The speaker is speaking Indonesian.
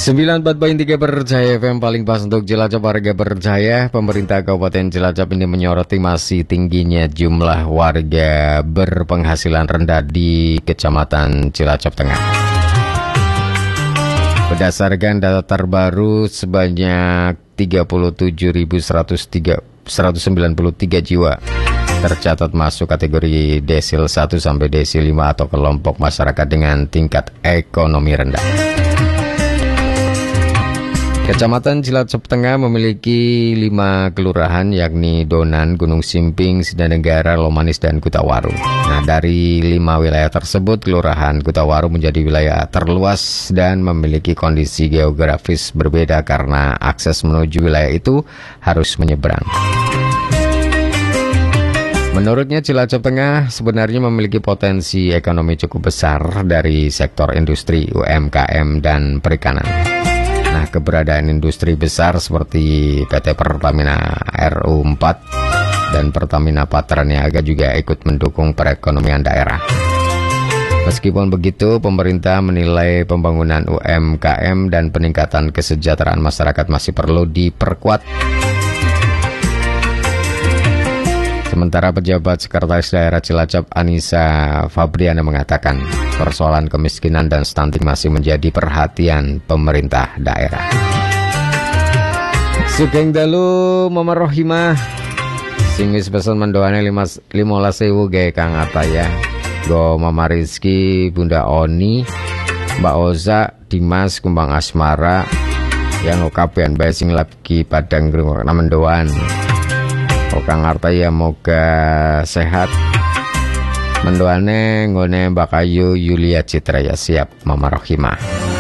94.3 Berjaya FM paling pas untuk Cilacap warga Berjaya. Pemerintah Kabupaten Cilacap ini menyoroti masih tingginya jumlah warga berpenghasilan rendah di Kecamatan Cilacap Tengah. Berdasarkan data terbaru, sebanyak 37.193 jiwa tercatat masuk kategori desil 1 sampai desil 5 atau kelompok masyarakat dengan tingkat ekonomi rendah. Kecamatan Cilacap Tengah memiliki 5 kelurahan yakni Donan, Gunung Simping, Sidanegara, Lomanis, dan Kutawaru. Nah, dari 5 wilayah tersebut, Kelurahan Kutawaru menjadi wilayah terluas dan memiliki kondisi geografis berbeda karena akses menuju wilayah itu harus menyeberang. Menurutnya, Cilacap Tengah sebenarnya memiliki potensi ekonomi cukup besar dari sektor industri, UMKM, dan perikanan. Nah, keberadaan industri besar seperti PT Pertamina RU4 dan Pertamina Patraniaga juga ikut mendukung perekonomian daerah. Meskipun begitu, pemerintah menilai pembangunan UMKM dan peningkatan kesejahteraan masyarakat masih perlu diperkuat. Sementara pejabat Sekretaris Daerah Cilacap Anissa Fabriana mengatakan persoalan kemiskinan dan stunting masih menjadi perhatian pemerintah daerah. Sugeng dalu Mama Rohimah sing wis pesen mendoane 15.000 ge Kang Ataya. Go Mama Rizky, Bunda Oni, Mbak Oza, Dimas, Kumbang Asmara yang okapian bae sing lagi padang ngrungokna mendoan. Kang Artaya moga sehat. Mendoane nggone Mbak Ayu Yulia Citra ya siap Mama Rohimah.